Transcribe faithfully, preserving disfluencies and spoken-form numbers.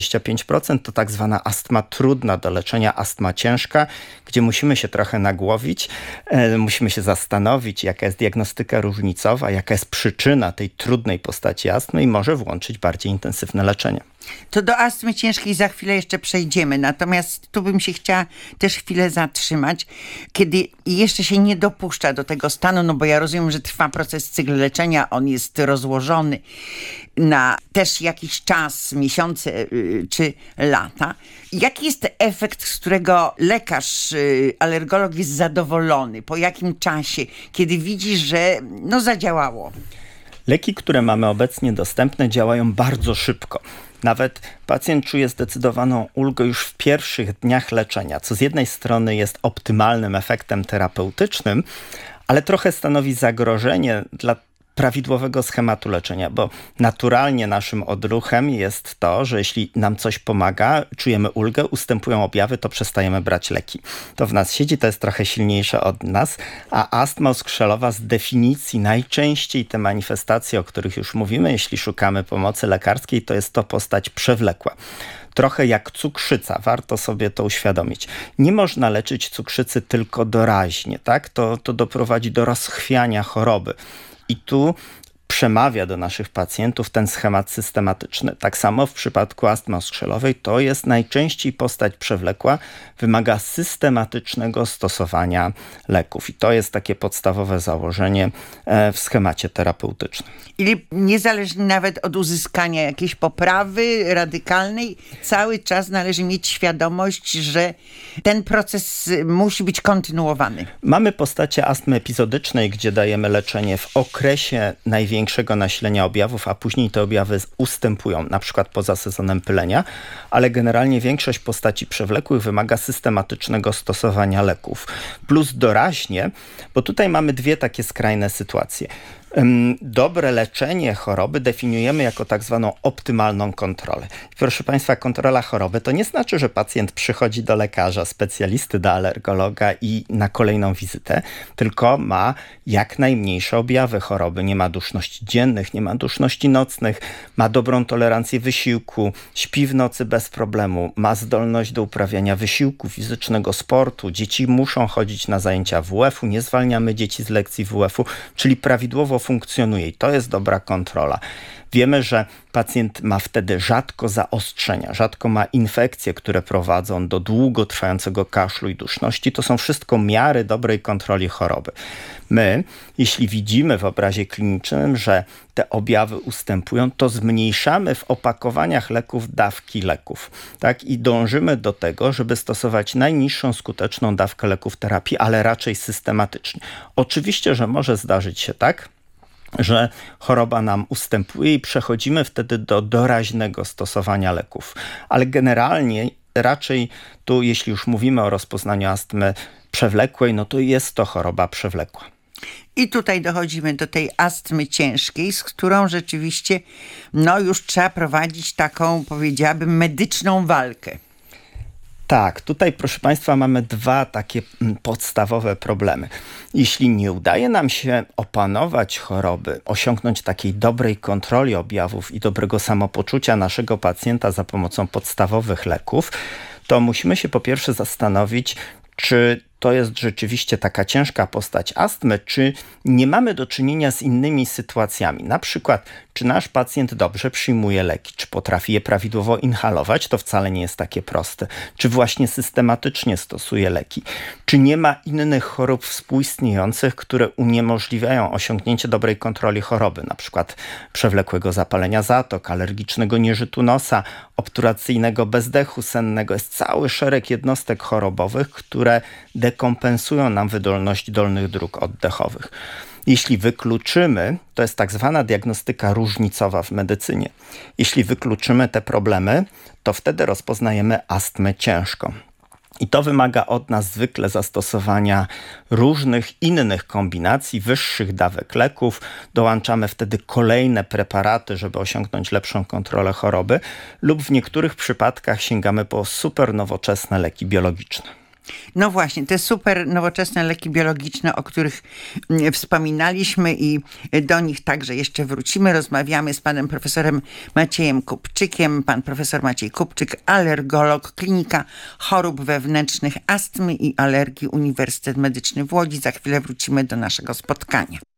dwadzieścia pięć procent to tak zwana astma trudna do leczenia, astma ciężka, gdzie musimy się trochę nagłowić, e, musimy się zastanowić, jaka jest diagnostyka różnicowa, jaka jest przyczyna tej trudnej postaci astmy i może włączyć bardziej intensywne leczenie. To do astmy ciężkiej za chwilę jeszcze przejdziemy, natomiast tu bym się chciała też chwilę zatrzymać, kiedy jeszcze się nie dopuszcza do tego stanu, no bo ja rozumiem, że trwa proces cykl leczenia, on jest rozłożony na też jakiś czas, miesiące yy, czy lata. Jaki jest efekt, z którego lekarz, yy, alergolog jest zadowolony? Po jakim czasie? Kiedy widzi, że no zadziałało? Leki, które mamy obecnie dostępne, działają bardzo szybko. Nawet pacjent czuje zdecydowaną ulgę już w pierwszych dniach leczenia, co z jednej strony jest optymalnym efektem terapeutycznym, ale trochę stanowi zagrożenie dla prawidłowego schematu leczenia, bo naturalnie naszym odruchem jest to, że jeśli nam coś pomaga, czujemy ulgę, ustępują objawy, to przestajemy brać leki. To w nas siedzi, to jest trochę silniejsze od nas, a astma oskrzelowa z definicji najczęściej te manifestacje, o których już mówimy, jeśli szukamy pomocy lekarskiej, to jest to postać przewlekła. Trochę jak cukrzyca, warto sobie to uświadomić. Nie można leczyć cukrzycy tylko doraźnie, tak? To, to doprowadzi do rozchwiania choroby. I tu przemawia do naszych pacjentów ten schemat systematyczny. Tak samo w przypadku astmy oskrzelowej to jest najczęściej postać przewlekła, wymaga systematycznego stosowania leków. I to jest takie podstawowe założenie w schemacie terapeutycznym. Ili niezależnie nawet od uzyskania jakiejś poprawy radykalnej, cały czas należy mieć świadomość, że ten proces musi być kontynuowany. Mamy postacie astmy epizodycznej, gdzie dajemy leczenie w okresie największego nasilenia objawów, a później te objawy ustępują, na przykład poza sezonem pylenia, ale generalnie większość postaci przewlekłych wymaga systematycznego stosowania leków. Plus doraźnie, bo tutaj mamy dwie takie skrajne sytuacje. Dobre leczenie choroby definiujemy jako tak zwaną optymalną kontrolę. Proszę Państwa, kontrola choroby to nie znaczy, że pacjent przychodzi do lekarza, specjalisty, do alergologa i na kolejną wizytę, tylko ma jak najmniejsze objawy choroby. Nie ma duszności dziennych, nie ma duszności nocnych, ma dobrą tolerancję wysiłku, śpi w nocy bez problemu, ma zdolność do uprawiania wysiłku fizycznego, sportu. Dzieci muszą chodzić na zajęcia W F u, nie zwalniamy dzieci z lekcji W F u, czyli prawidłowo funkcjonuje i to jest dobra kontrola. Wiemy, że pacjent ma wtedy rzadko zaostrzenia, rzadko ma infekcje, które prowadzą do długotrwającego kaszlu i duszności. To są wszystko miary dobrej kontroli choroby. My, jeśli widzimy w obrazie klinicznym, że te objawy ustępują, to zmniejszamy w opakowaniach leków dawki leków. Tak? I dążymy do tego, żeby stosować najniższą skuteczną dawkę leków terapii, ale raczej systematycznie. Oczywiście, że może zdarzyć się tak, że choroba nam ustępuje i przechodzimy wtedy do doraźnego stosowania leków. Ale generalnie raczej tu, jeśli już mówimy o rozpoznaniu astmy przewlekłej, no to jest to choroba przewlekła. I tutaj dochodzimy do tej astmy ciężkiej, z którą rzeczywiście no już trzeba prowadzić taką, powiedziałabym, medyczną walkę. Tak, tutaj proszę Państwa mamy dwa takie podstawowe problemy. Jeśli nie udaje nam się opanować choroby, osiągnąć takiej dobrej kontroli objawów i dobrego samopoczucia naszego pacjenta za pomocą podstawowych leków, to musimy się po pierwsze zastanowić, czy to jest rzeczywiście taka ciężka postać astmy, czy nie mamy do czynienia z innymi sytuacjami. Na przykład, czy nasz pacjent dobrze przyjmuje leki, czy potrafi je prawidłowo inhalować, to wcale nie jest takie proste. Czy właśnie systematycznie stosuje leki. Czy nie ma innych chorób współistniejących, które uniemożliwiają osiągnięcie dobrej kontroli choroby, na przykład przewlekłego zapalenia zatok, alergicznego nieżytu nosa, obturacyjnego bezdechu sennego. Jest cały szereg jednostek chorobowych, które dekompensują nam wydolność dolnych dróg oddechowych. Jeśli wykluczymy, to jest tak zwana diagnostyka różnicowa w medycynie. Jeśli wykluczymy te problemy, to wtedy rozpoznajemy astmę ciężką. I to wymaga od nas zwykle zastosowania różnych innych kombinacji, wyższych dawek leków. Dołączamy wtedy kolejne preparaty, żeby osiągnąć lepszą kontrolę choroby lub w niektórych przypadkach sięgamy po super nowoczesne leki biologiczne. No właśnie, te super nowoczesne leki biologiczne, o których mm, wspominaliśmy i do nich także jeszcze wrócimy. Rozmawiamy z panem profesorem Maciejem Kupczykiem. Pan profesor Maciej Kupczyk, alergolog, Klinika Chorób Wewnętrznych, Astmy i Alergii, Uniwersytet Medyczny w Łodzi. Za chwilę wrócimy do naszego spotkania.